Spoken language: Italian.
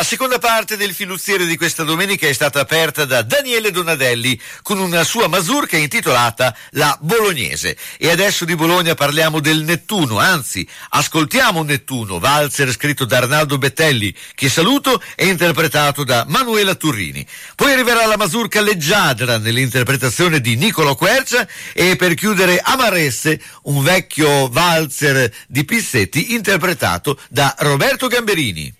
La seconda parte del Filuziere di questa domenica è stata aperta da Daniele Donadelli con una sua mazurka intitolata La Bolognese. E adesso di Bologna parliamo del Nettuno, anzi ascoltiamo un Nettuno, valzer scritto da Arnaldo Bettelli, che saluto, e interpretato da Manuela Turrini. Poi arriverà la mazurka Leggiadra nell'interpretazione di Niccolò Quercia, e per chiudere Amaresse, un vecchio valzer di Pizzetti interpretato da Roberto Gamberini.